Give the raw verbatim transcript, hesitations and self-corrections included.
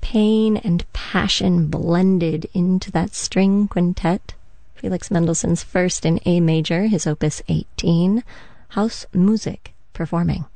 pain and passion blended into that string quintet. Felix Mendelssohn's first in A major, his opus eighteen, Hausmusik, performing.